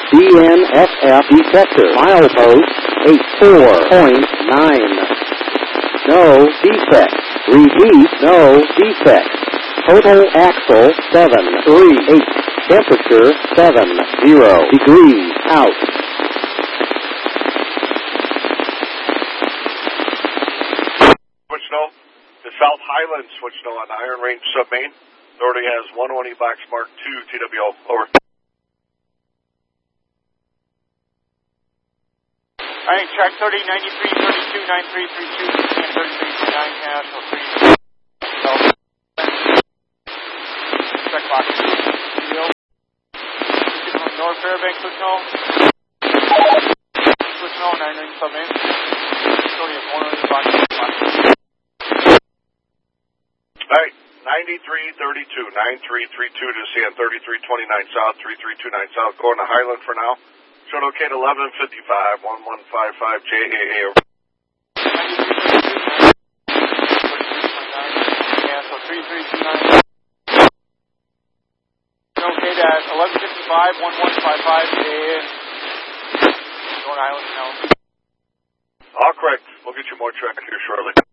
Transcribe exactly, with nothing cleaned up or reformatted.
D N F F detector. Milepost eighty-four point nine. No defects. Repeat, no defects. Total axle seven three eight. Temperature seven zero degrees out. Switch no. The South Highland switch no on the Iron Range submain. Authority has one one E box mark two T W O. Over. Alright, track thirty, ninety-three, thirty-two, ninety-three, thirty-two, and thirty-three, twenty-nine, National three. Check box two. North Fairbanks, switch no. Switch no, nine ring submain. Authority has one one E box mark. Alright, ninety-three thirty-two, nine three three two to C N thirty-three twenty-nine South, three three two nine South. Going to Highland for now. Showed okay at eleven fifty-five, one one five five J A A. Yeah, so three three two nine. Okay at eleven fifty-five, one one five five J A A. Going Island now. All correct. We'll get you more track here shortly.